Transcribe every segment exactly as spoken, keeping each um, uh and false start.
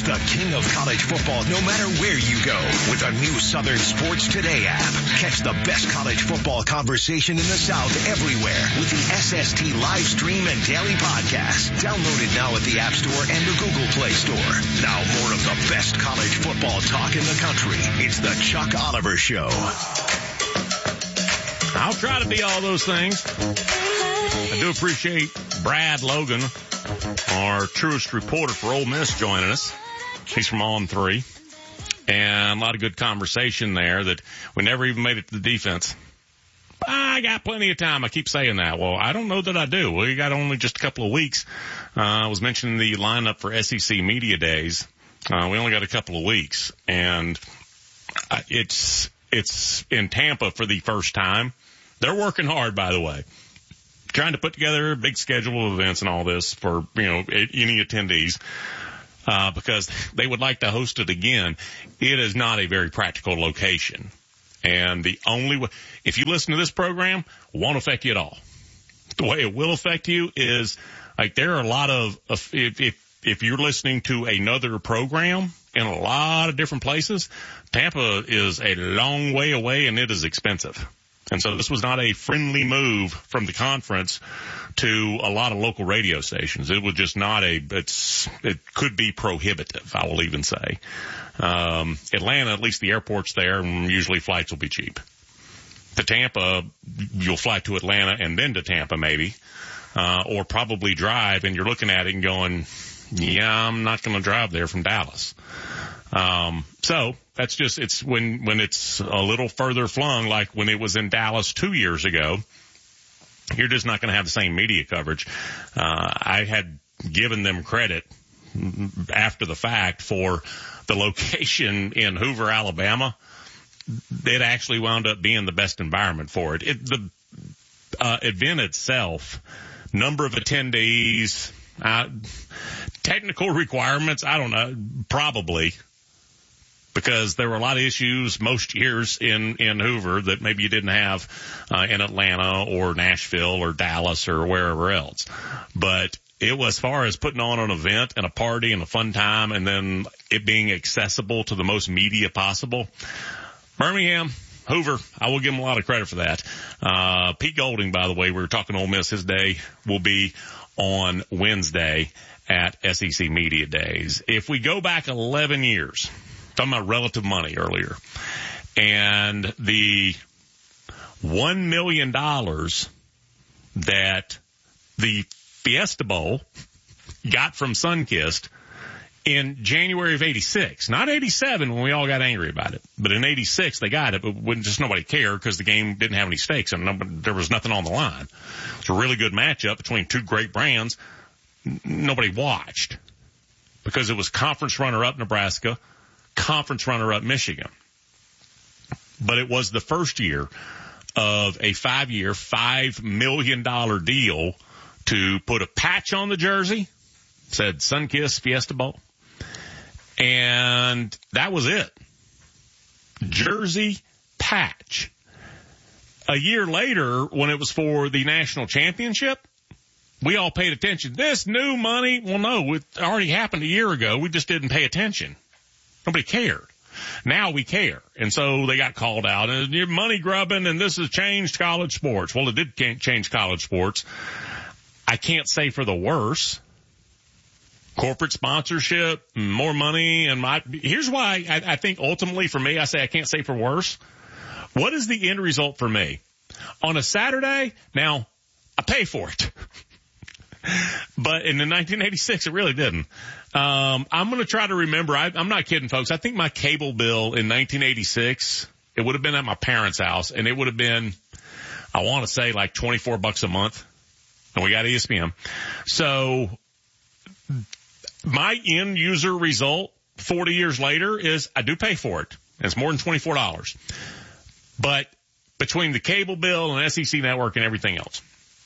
the king of college football no matter where you go with the new Southern Sports Today app. Catch the best college football conversation in the South everywhere with the S S T live stream and daily podcast. Download it now at the App Store and the Google Play Store. Now more of the best college football talk in the country. It's the Chuck Oliver Show. I'll try to be all those things. I do appreciate Brad Logan, our truest reporter for Ole Miss, joining us. He's from On three. And a lot of good conversation there that we never even made it to the defense. I got plenty of time. I keep saying that. Well, I don't know that I do. We got only just a couple of weeks. Uh, I was mentioning the lineup for S E C Media Days. Uh, we only got a couple of weeks. And uh, it's it's in Tampa for the first time. They're working hard, by the way, trying to put together a big schedule of events and all this for, you know, any attendees, uh, because they would like to host it again. It is not a very practical location. And the only way, if you listen to this program, it won't affect you at all. The way it will affect you is, like, there are a lot of, if, if, if you're listening to another program in a lot of different places, Tampa is a long way away and it is expensive. And so this was not a friendly move from the conference to a lot of local radio stations. It was just not a, it's, it could be prohibitive, I will even say. Um, Atlanta, at least the airport's there, and usually flights will be cheap. To Tampa, you'll fly to Atlanta and then to Tampa maybe, uh, or probably drive, and you're looking at it and going, yeah, I'm not going to drive there from Dallas. Um, so that's just, it's when, when it's a little further flung, like when it was in Dallas two years ago, you're just not going to have the same media coverage. Uh, I had given them credit after the fact for the location in Hoover, Alabama. It actually wound up being the best environment for it. It the, uh, event itself, number of attendees, uh, technical requirements, I don't know, probably. Because there were a lot of issues most years in, in Hoover that maybe you didn't have uh, in Atlanta or Nashville or Dallas or wherever else. But it was, as far as putting on an event and a party and a fun time and then it being accessible to the most media possible. Birmingham, Hoover, I will give them a lot of credit for that. Uh, Pete Golding, by the way, we were talking Ole Miss, his day will be on Wednesday at S E C Media Days. If we go back eleven years, talking about relative money earlier, and the one million dollars that the Fiesta Bowl got from Sunkist in January of eighty-six, not eighty-seven when we all got angry about it, but in eighty-six they got it, but when just nobody cared because the game didn't have any stakes and nobody, there was nothing on the line. It's a really good matchup between two great brands. Nobody watched because it was conference runner-up Nebraska, conference runner-up Michigan. But it was the first year of a five-year, five million dollars deal to put a patch on the jersey, said Sunkist Fiesta Bowl, and that was it. Jersey patch. A year later, when it was for the national championship, we all paid attention. This new money, well, no, it already happened a year ago. We just didn't pay attention. Nobody cared. Now we care. And so they got called out and you're money grubbing and this has changed college sports. Well, it did change college sports. I can't say for the worse. Corporate sponsorship, more money, and my, here's why I, I think ultimately for me, I say I can't say for worse. What is the end result for me? On a Saturday, now I pay for it. But in the nineteen eighty-six, it really didn't. Um, I'm going to try to remember. I, I'm not kidding, folks. I think my cable bill in nineteen eighty-six, it would have been at my parents' house, and it would have been, I want to say, like twenty-four bucks a month. And we got E S P N. So my end user result forty years later is I do pay for it. It's more than twenty-four dollars. But between the cable bill and S E C Network and everything else,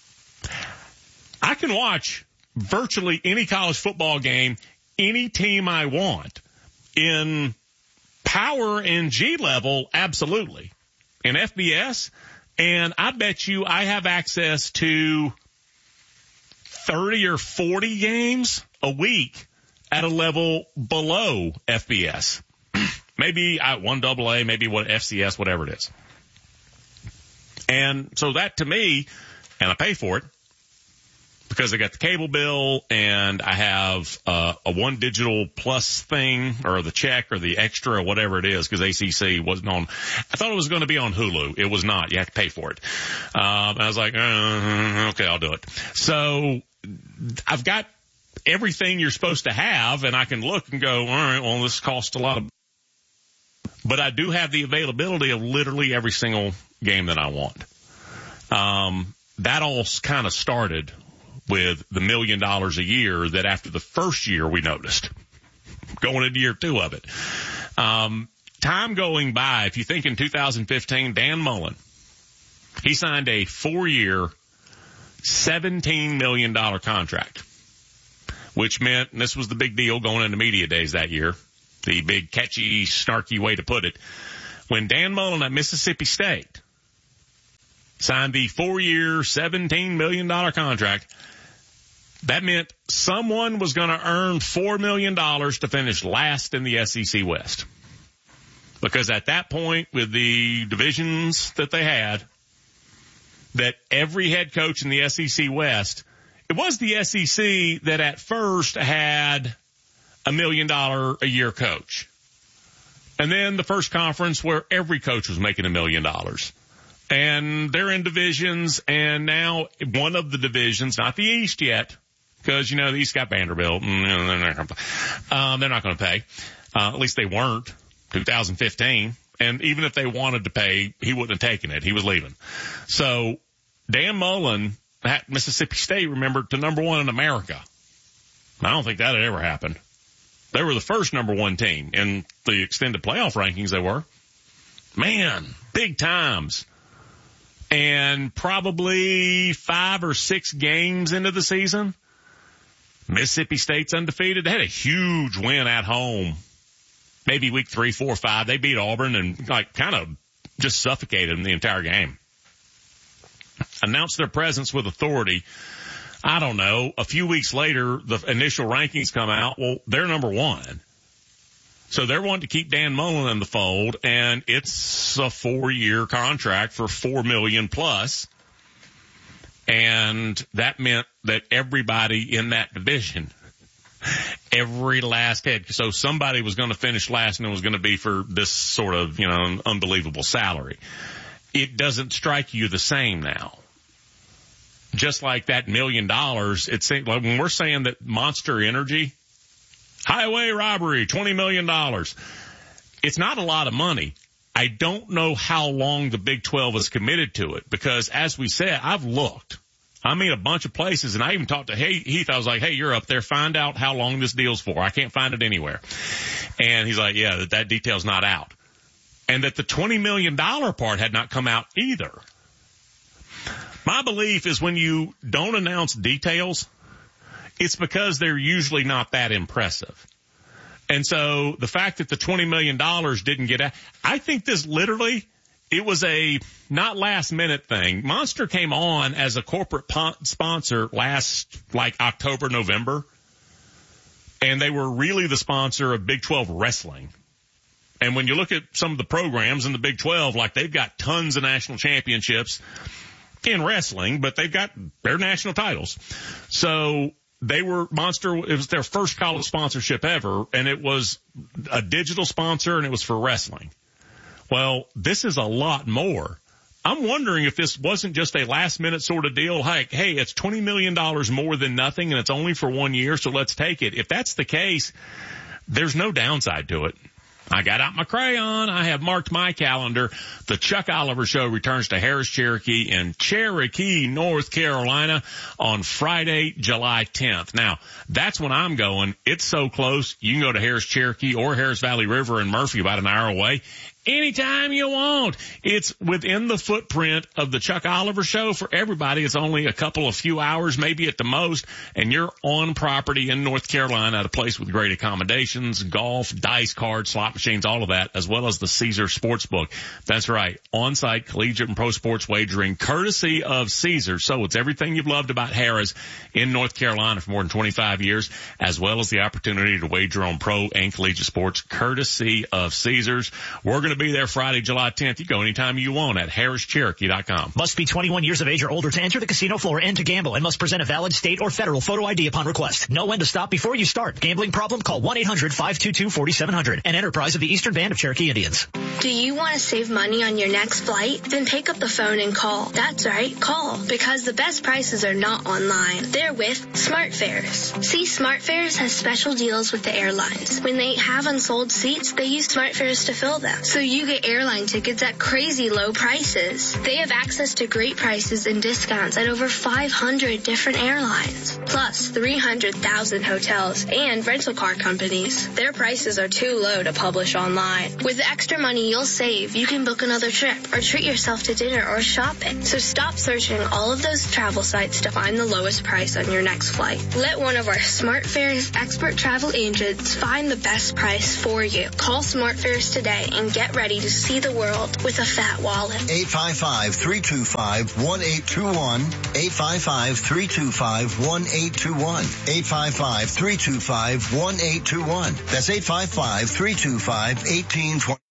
I can watch virtually any college football game, any team I want. In power and G level, absolutely. In F B S, and I bet you I have access to thirty or forty games a week at a level below F B S. Maybe at one double A, maybe what F C S, whatever it is. And so that to me, and I pay for it because I got the cable bill and I have uh, a one digital plus thing or the check or the extra or whatever it is because A C C wasn't on. I thought it was going to be on Hulu. It was not. You have to pay for it. Um, I was like, uh, okay, I'll do it. So I've got everything you're supposed to have, and I can look and go, all right, well, this costs a lot of, but I do have the availability of literally every single game that I want. Um, that all kind of started with the million dollars a year that after the first year we noticed going into year two of it. Um, time going by, if you think in two thousand fifteen, Dan Mullen, he signed a four year, seventeen million dollars contract, which meant, and this was the big deal going into media days that year, the big catchy, snarky way to put it, when Dan Mullen at Mississippi State signed the four-year, seventeen million dollars contract, that meant someone was going to earn four million dollars to finish last in the S E C West. Because at that point, with the divisions that they had, that every head coach in the S E C West, it was the S E C that at first had a million dollar a year coach. And then the first conference where every coach was making a million dollars. And they're in divisions, and now one of the divisions, not the East yet, because, you know, the East got Vanderbilt, and you know, they're not going to um, they're not going to pay. Uh, at least they weren't, two thousand fifteen. And even if they wanted to pay, he wouldn't have taken it. He was leaving. So Dan Mullen at Mississippi State, remember, to number one in America. I don't think that had ever happened. They were the first number one team in the extended playoff rankings. They were. Man, big times. And probably five or six games into the season, Mississippi State's undefeated. They had a huge win at home. Maybe week three, four, five. They beat Auburn and like kind of just suffocated them the entire game. Announced their presence with authority. I don't know. A few weeks later, the initial rankings come out. Well, they're number one. So they're wanting to keep Dan Mullen in the fold, and it's a four-year contract for four million dollars plus. And that meant that everybody in that division, every last head, so somebody was going to finish last, and it was going to be for this sort of, you know, unbelievable salary. It doesn't strike you the same now. Just like that million dollars, it's like when we're saying that Monster Energy, highway robbery, twenty million dollars. It's not a lot of money. I don't know how long the Big twelve is committed to it because, as we said, I've looked. I mean, a bunch of places, and I even talked to Heath. I was like, hey, you're up there. Find out how long this deal's for. I can't find it anywhere. And he's like, yeah, that, that detail's not out. And that the twenty million dollars part had not come out either. My belief is when you don't announce details, it's because they're usually not that impressive. And so the fact that the twenty million dollars didn't get out, I think this literally, it was a not last minute thing. Monster came on as a corporate po- sponsor last, like October, November. And they were really the sponsor of Big twelve wrestling. And when you look at some of the programs in the Big twelve, like they've got tons of national championships in wrestling, but they've got their national titles. So they were Monster. It was their first college sponsorship ever, and it was a digital sponsor, and it was for wrestling. Well, this is a lot more. I'm wondering if this wasn't just a last minute sort of deal. Like, hey, it's twenty million dollars more than nothing, and it's only for one year, so let's take it. If that's the case, there's no downside to it. I got out my crayon. I have marked my calendar. The Chuck Oliver Show returns to Harris Cherokee in Cherokee, North Carolina on Friday, July tenth. Now, that's when I'm going. It's so close. You can go to Harris Cherokee or Harris Valley River in Murphy, about an hour away. anytime you want. It's within the footprint of the Chuck Oliver Show for everybody. It's only a couple of few hours, maybe at the most, and you're on property in North Carolina at a place with great accommodations, golf, dice cards, slot machines, all of that, as well as the Caesar Sportsbook. That's right. On-site collegiate and pro sports wagering courtesy of Caesar. So it's everything you've loved about Harrah's in North Carolina for more than twenty-five years, as well as the opportunity to wager on pro and collegiate sports courtesy of Caesars. We're going to be there Friday, July tenth. You go anytime you want at harris cherokee dot com. Must be twenty-one years of age or older to enter the casino floor and to gamble, and must present a valid state or federal photo I D upon request. Know when to stop before you start. Gambling problem? Call one eight hundred five two two four seven zero zero. An enterprise of the Eastern Band of Cherokee Indians. Do you want to save money on your next flight? Then pick up the phone and call. That's right, call. Because the best prices are not online. They're with SmartFares. See, SmartFares has special deals with the airlines. When they have unsold seats, they use SmartFares to fill them. So you get airline tickets at crazy low prices. They have access to great prices and discounts at over five hundred different airlines. Plus three hundred thousand hotels and rental car companies. Their prices are too low to publish online. With the extra money you'll save, you can book another trip or treat yourself to dinner or shopping. So stop searching all of those travel sites to find the lowest price on your next flight. Let one of our SmartFares expert travel agents find the best price for you. Call SmartFares today and get ready to see the world with a fat wallet. eight five five, three two five, one eight two one. eight five five, three two five, one eight two one. eight five five, three two five, one eight two one. That's eight five five, three two five, one eight two one.